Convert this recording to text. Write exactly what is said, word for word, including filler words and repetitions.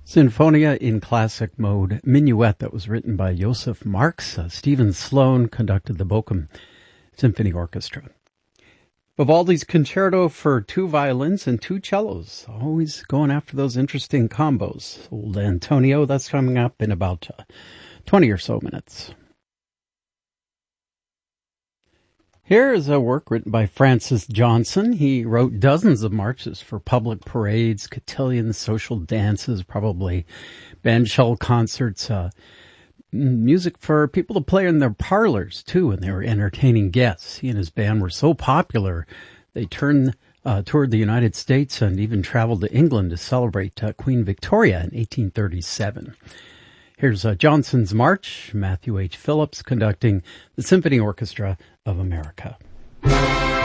Sinfonia in classic mode, Minuet, that was written by Joseph Marx. Uh, Stephen Sloan conducted the Bochum Symphony Orchestra. Vivaldi's Concerto for two violins and two cellos, always going after those interesting combos. Old Antonio, that's coming up in about uh, twenty or so minutes. Here is a work written by Francis Johnson. He wrote dozens of marches for public parades, cotillions, social dances, probably bandshell concerts, uh, music for people to play in their parlors, too, when they were entertaining guests. He and his band were so popular, they turned uh, toward the United States and even traveled to England to celebrate uh, Queen Victoria in eighteen thirty-seven. Here's uh, Johnson's March, Matthew H. Phillips conducting the Symphony Orchestra of America.